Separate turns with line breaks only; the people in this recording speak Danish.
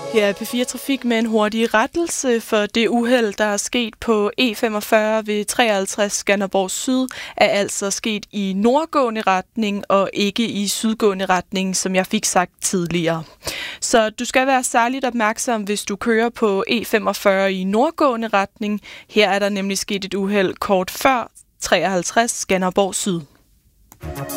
Her er P4 Trafik med en hurtig rettelse for det uheld, der er sket på E45 ved 53 Skanderborg Syd, er altså sket i nordgående retning og ikke i sydgående retning, som jeg fik sagt tidligere. Så du skal være særligt opmærksom, hvis du kører på E45 i nordgående retning. Her er der nemlig sket et uheld kort før 53 Skanderborg Syd.